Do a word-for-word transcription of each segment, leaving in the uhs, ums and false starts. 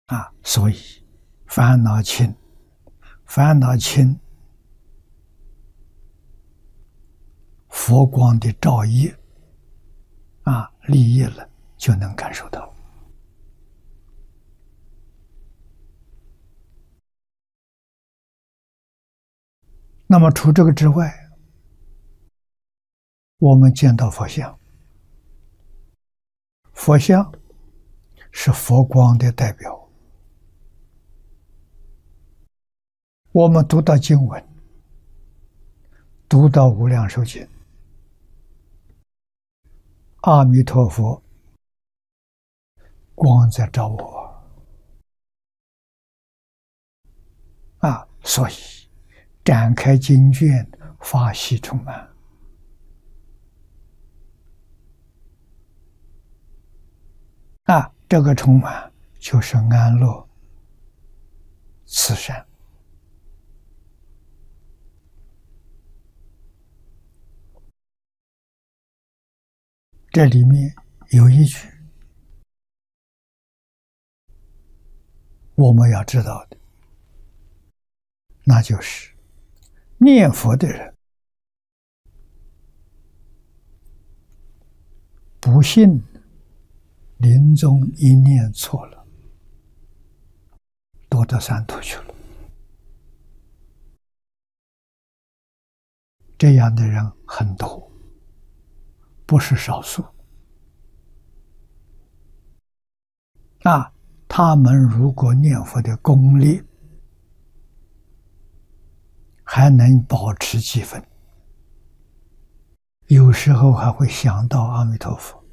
啊，所以烦恼轻，烦恼轻，佛光的照业啊，利益了就能感受到。那么除这个之外，我们见到佛像，佛像是佛光的代表。我们读到经文，读到无量寿经，阿弥陀佛光在照我啊，所以展开经卷，法喜充满啊，这个充满就是安乐慈善。这里面有一句我们要知道的，那就是念佛的人不幸临终一念错了，堕到三途去了。这样的人很多，不是少数啊。他们如果念佛的功力还能保持几分，有时候还会想到阿弥陀佛，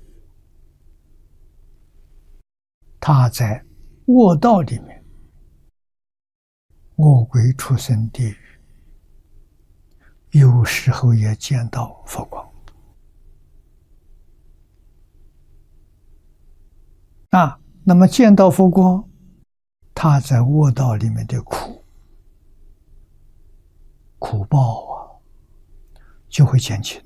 他在卧道里面，恶鬼畜生地狱，有时候也见到佛光啊。那么见到佛光，他在卧道里面的苦苦报啊，就会减轻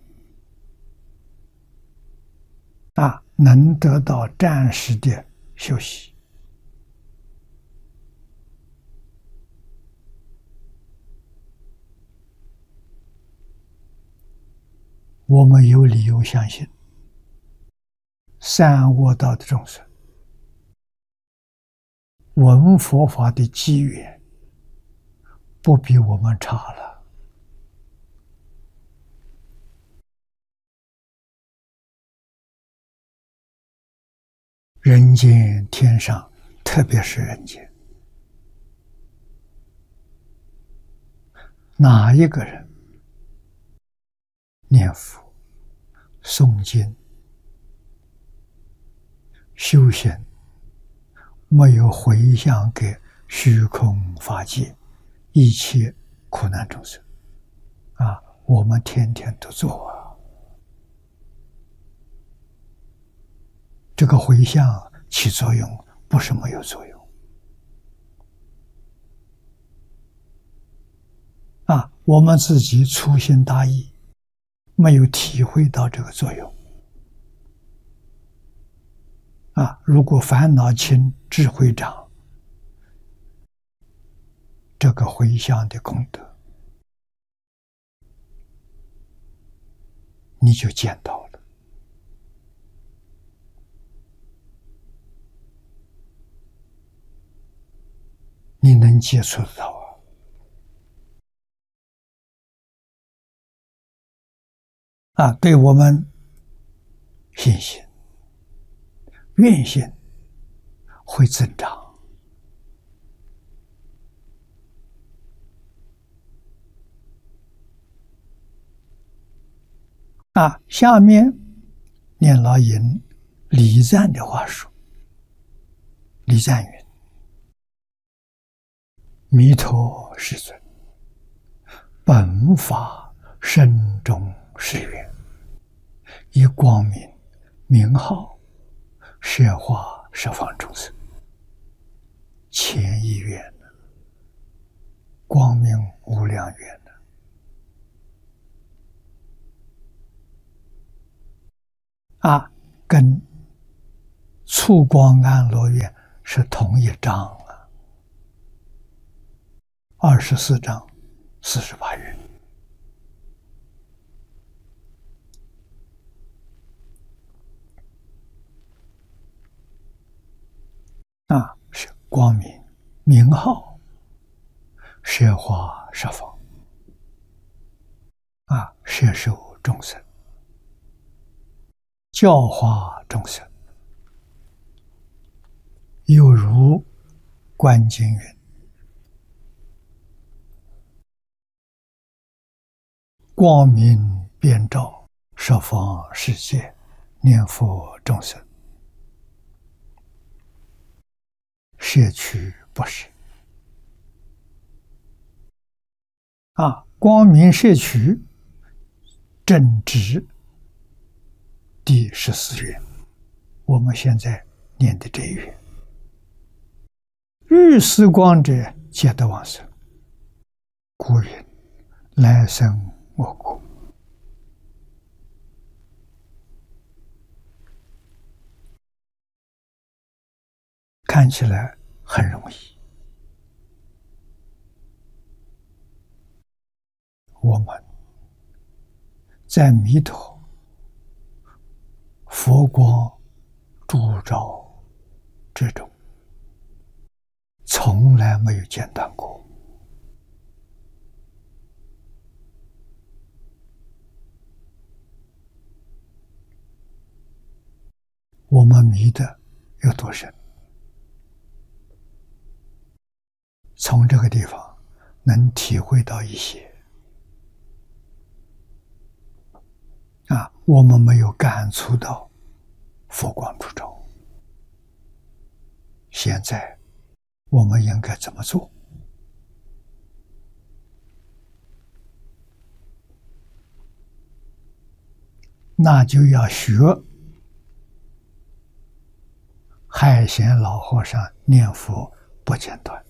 啊，能得到暂时的休息。我们有理由相信，三卧道的众生闻佛法的机缘不比我们差了。人间天上，特别是人间，哪一个人念佛、诵经、修行，没有回向给虚空法界一切苦难众生啊，我们天天都做啊。这个回向起作用，不是没有作用啊。我们自己粗心大意，没有体会到这个作用啊。如果烦恼轻，智慧长，这个回向的功德你就见到了，你能接触得到啊！啊，对我们信心、愿心会增长啊。下面念老引礼赞的话说，礼赞云：弥陀世尊，本法身中誓愿，以光明名号摄化十方众生，前一愿，光明无量愿啊，跟促光安乐愿是同一章啊，二十四章四十八愿。啊，是光明名号，摄化十方，啊，摄受众生，教化众生。又如观经云：光明遍照十方世界，念佛众生，摄取不舍。啊，光明摄取正直第十四愿，我们现在念的这一愿。欲思光者，皆得往生。故云：来生我国。看起来很容易，我们在弥陀佛光烛照之中，从来没有间断过。我们迷的有多深？从这个地方能体会到一些啊，我们没有感触到佛光烛照。现在我们应该怎么做？那就要学海贤老和尚念佛不间断。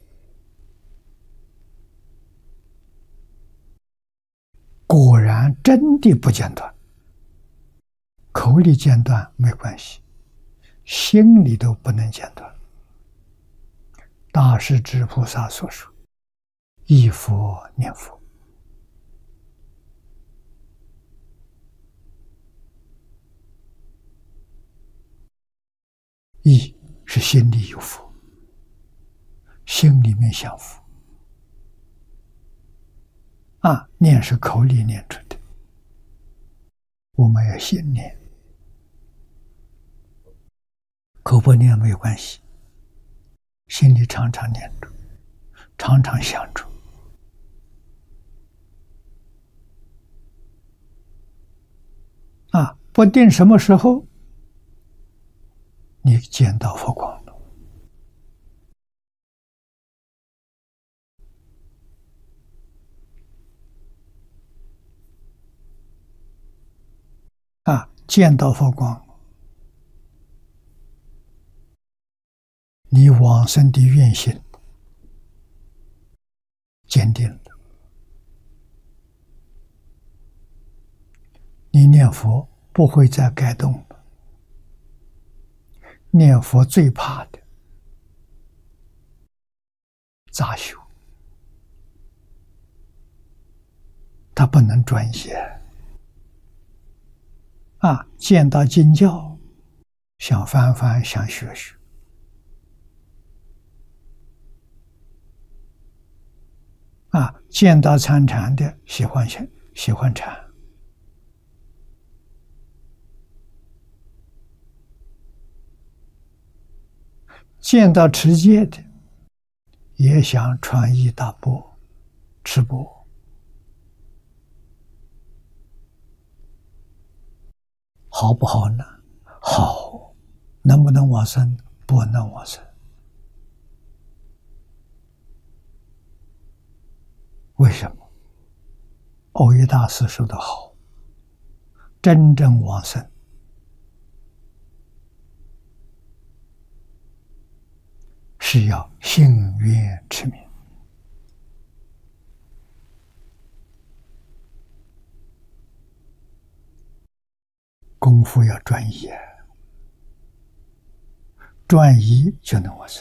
果然真的不间断，口里间断没关系，心里都不能间断。大势至菩萨所说，忆佛念佛，忆是心里有佛，心里面想佛，啊，念是口里念出的，我们要心念，口不念没有关系，心里常常念着，常常想着。啊，不定什么时候你见到佛光了。啊，见到佛光，你往生的愿心坚定了，你念佛不会再改动了。念佛最怕的杂修，他不能专业。啊，见到经教，想翻翻，想学学。啊，见到参禅的，喜欢学，喜欢禅。见到持戒的，也想传一大钵，持钵。好不好呢？好，能不能往生？不能往生。为什么？藕益大师说得好，真正往生是要信愿持名，功夫要专一，专一就能往生。